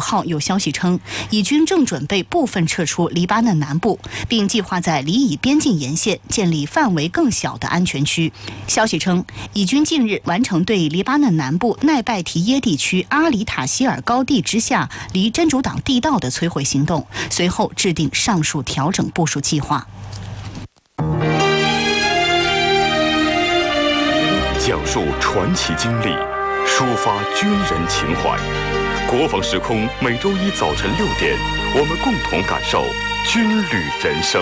号有消息称，以军正准备部分撤出黎巴嫩南部，并计划在黎以边境沿线建立范围更小的安全区。消息称，以军近日完成对黎巴嫩南部奈拜提耶地区阿里塔希尔高地之下离真主党地道的摧毁行动，随后制定上述调整部署计划。 讲述传奇经历，抒发军人情怀。国防时空每周一早晨6点，我们共同感受军旅人生。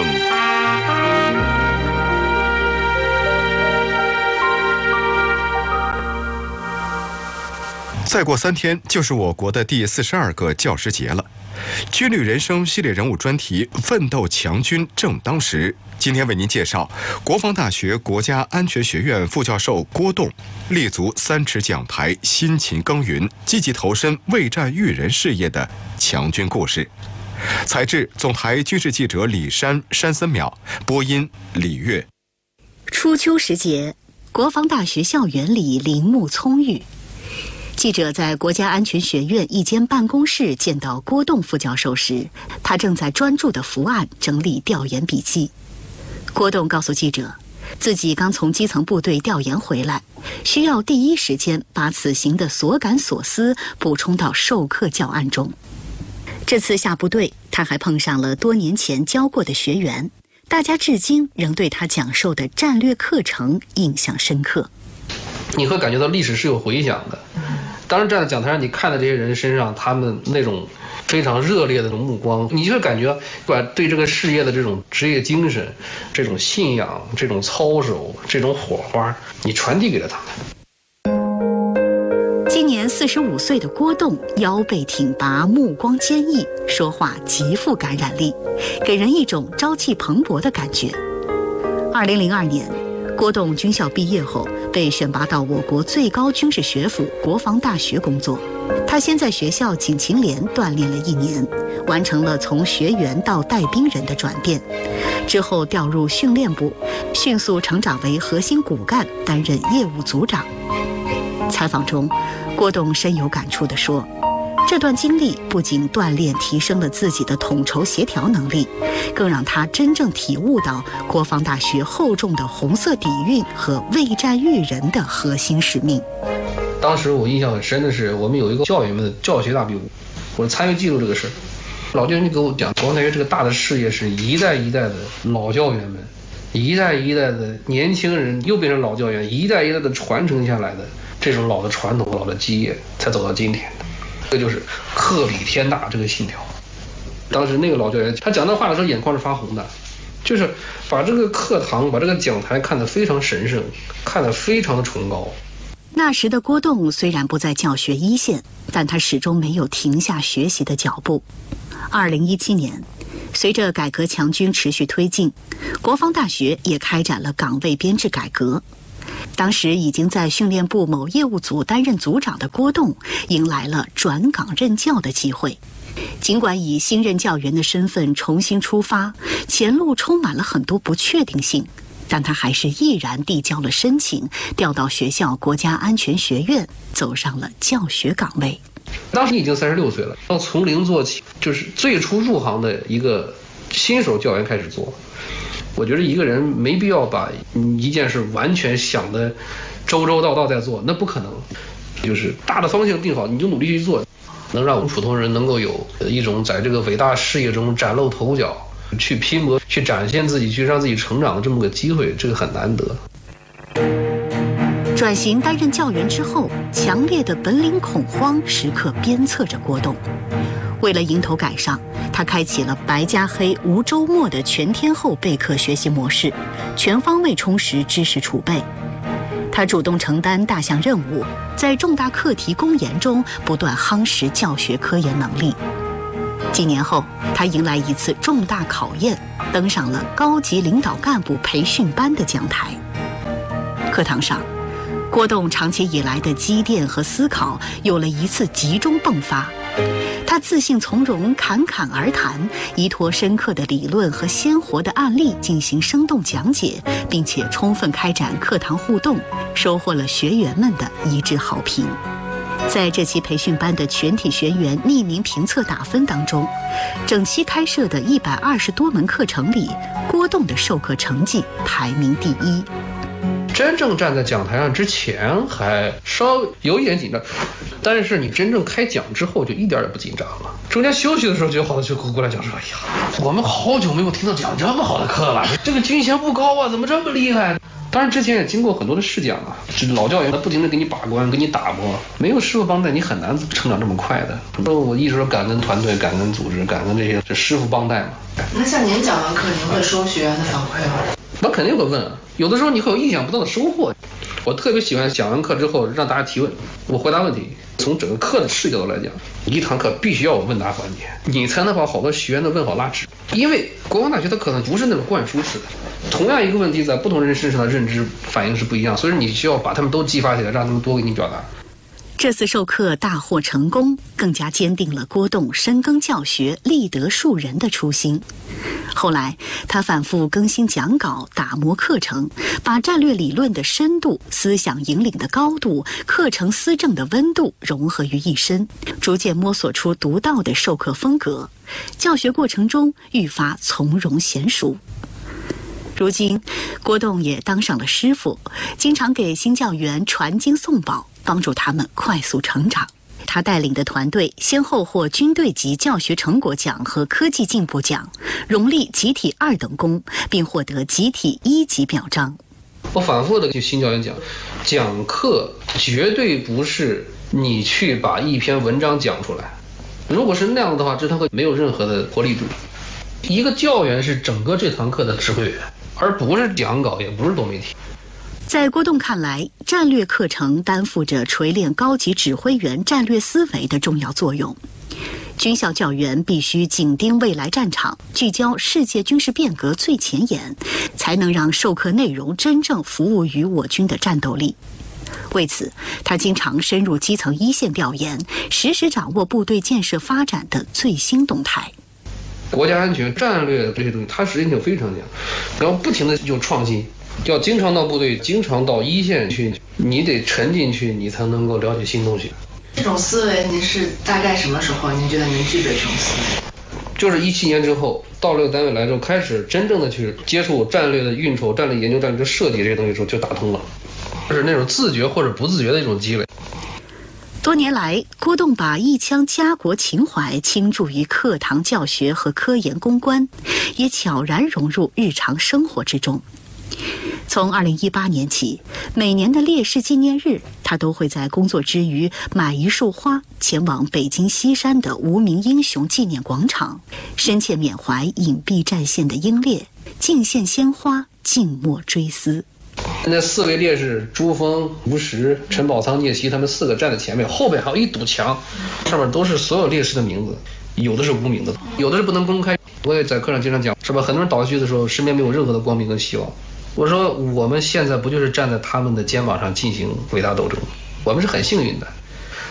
再过3天就是我国的第42个教师节了。军旅人生系列人物专题奋斗强军正当时，今天为您介绍国防大学国家安全学院副教授郭栋立足3尺讲台，辛勤耕耘，积极投身卫战育人事业的强军故事。采制总台军事记者李珊、山森淼，播音李月。 初秋时节，国防大学校园里林木葱郁。记者在国家安全学院一间办公室见到郭栋副教授时，他正在专注地伏案整理调研笔记。郭栋告诉记者，自己刚从基层部队调研回来，需要第一时间把此行的所感所思补充到授课教案中。这次下部队，他还碰上了多年前教过的学员，大家至今仍对他讲授的战略课程印象深刻。 你会感觉到历史是有回响的。当时站在讲台上，你看到这些人身上他们那种非常热烈的这种目光，你就会感觉把对这个事业的这种职业精神、这种信仰、这种操守、这种火花，你传递给了他们。 今年45岁的郭栋腰背挺拔，目光坚毅，说话极富感染力，给人一种朝气蓬勃的感觉。2002年，郭栋军校毕业后被选拔到我国最高军事学府国防大学工作。他先在学校警勤连锻炼了1年，完成了从学员到带兵人的转变，之后调入训练部，迅速成长为核心骨干，担任业务组长。采访中，郭栋深有感触地说，这段经历不仅锻炼提升了自己的统筹协调能力，更让他真正体悟到国防大学厚重的红色底蕴和卫战育人的核心使命。 当时我印象很深的是，我们有一个教员们的教学大比武，我参与记录这个事。老教员就给我讲，国防大学这个大的事业是一代一代的老教员们，一代一代的年轻人又变成老教员，一代一代的传承下来的这种老的传统、老的基业，才走到今天的。这就是克比天大这个信条。当时那个老教员他讲那话的时候眼眶是发红的，就是把这个课堂、把这个讲台看得非常神圣，看得非常的崇高。 那时的郭栋虽然不在教学一线，但他始终没有停下学习的脚步。2017年，随着改革强军持续推进，国防大学也开展了岗位编制改革。当时已经在训练部某业务组担任组长的郭栋，迎来了转岗任教的机会。尽管以新任教员的身份重新出发，前路充满了很多不确定性，但他还是毅然递交了申请，调到学校国家安全学院，走上了教学岗位。 当时已经36岁了，要从零做起，就是最初入行的一个新手教员开始做。我觉得一个人没必要把一件事完全想的周周到到在做，那不可能。就是大的方向定好，你就努力去做，能让我们普通人能够有一种在这个伟大事业中崭露头角，去拼搏，去展现自己，去让自己成长的这么个机会，这个很难得。 转型担任教员之后，强烈的本领恐慌时刻鞭策着郭栋。为了迎头赶上，他开启了白加黑无周末的全天候备课学习模式，全方位充实知识储备。他主动承担大项任务，在重大课题攻研中不断夯实教学科研能力。几年后，他迎来一次重大考验，登上了高级领导干部培训班的讲台。课堂上，郭栋长期以来的积淀和思考有了一次集中迸发。他自信从容，侃侃而谈，依托深刻的理论和鲜活的案例进行生动讲解，并且充分开展课堂互动，收获了学员们的一致好评。 在这期培训班的全体学员匿名评测打分当中，整期开设的120多门课程里，郭栋的授课成绩排名第一。 真正站在讲台上之前还稍微有一点紧张，但是你真正开讲之后就一点也不紧张了。中间休息的时候，就有好多学员过来讲说：“哎呀，我们好久没有听到讲这么好的课了，这个军衔不高啊，怎么这么厉害？”当然之前也经过很多的试讲啊，是老教员他不停地给你把关，给你打磨，没有师傅帮带，你很难成长这么快的。我一直说感恩团队，感恩组织，感恩这些师傅帮带嘛。 那像您讲完课，您会收学员的反馈吗？ 我肯定会问啊，有的时候你会有意想不到的收获。我特别喜欢讲完课之后让大家提问，我回答问题。从整个课的视角来讲，一堂课必须要有问答环节，你才能把好多学员的问号拉直。因为国防大学它可能不是那种灌输式的，同样一个问题在不同人身上的认知反应是不一样，所以你需要把他们都激发起来，让他们多给你表达。 这次授课大获成功，更加坚定了郭栋深耕教学、立德树人的初心。后来，他反复更新讲稿，打磨课程，把战略理论的深度、思想引领的高度、课程思政的温度融合于一身，逐渐摸索出独到的授课风格。教学过程中愈发从容娴熟。如今，郭栋也当上了师傅，经常给新教员传经送宝，帮助他们快速成长。他带领的团队先后获军队级教学成果奖和科技进步奖，荣立集体2等功，并获得集体1级表彰。 我反复的给新教员讲，讲课绝对不是你去把一篇文章讲出来，如果是那样的话，这堂课没有任何的活力度。一个教员是整个这堂课的指挥员，而不是讲稿，也不是多媒体。 在郭栋看来，战略课程担负着锤炼高级指挥员战略思维的重要作用。军校教员必须紧盯未来战场，聚焦世界军事变革最前沿，才能让授课内容真正服务于我军的战斗力。为此，他经常深入基层一线调研，实时掌握部队建设发展的最新动态。 国家安全战略这些东西，它实际性非常强，然后不停的有创新，要经常到部队，经常到一线去，你得沉进去，你才能够了解新东西。 这种思维您是大概什么时候您觉得您具备这种思维？ 就是17年之后到这个单位来之后，开始真正的去接触战略的运筹、战略研究、战略的设计这些东西的时候，就打通了，就是那种自觉或者不自觉的一种积累。 多年来，郭栋把一腔家国情怀倾注于课堂教学和科研攻关，也悄然融入日常生活之中。从2018年起，每年的烈士纪念日，他都会在工作之余买一束花，前往北京西山的无名英雄纪念广场，深切缅怀隐蔽战线的英烈，敬献鲜花，静默追思。 那4位烈士朱峰、吴石、陈宝仓、聂奇，他们4个站在前面，后边还有一堵墙，上面都是所有烈士的名字，有的是无名的，有的是不能公开。我也在课上经常讲，是吧？很多人倒下去的时候，身边没有任何的光明跟希望。我说，我们现在不就是站在他们的肩膀上进行伟大斗争？我们是很幸运的。